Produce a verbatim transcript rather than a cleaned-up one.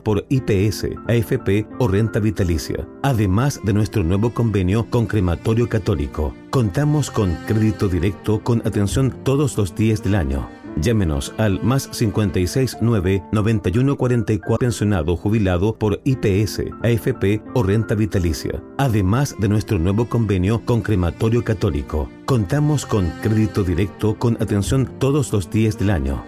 por I P S, A F P o renta vitalicia. Además de nuestro nuevo convenio con Crematorio Católico, contamos con crédito directo con atención todos los días del año. Llámenos al más cincuenta y seis nueve, noventa y uno cuarenta y cuatro pensionado o jubilado por I P S, A F P o renta vitalicia. Además de nuestro nuevo convenio con Crematorio Católico, contamos con crédito directo con atención todos los días del año.